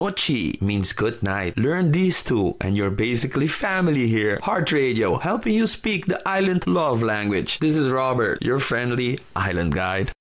Ochi means good night. Learn these two and you're basically family here. Heart Radio, helping you speak the island love language. This is Robert, your friendly island guide.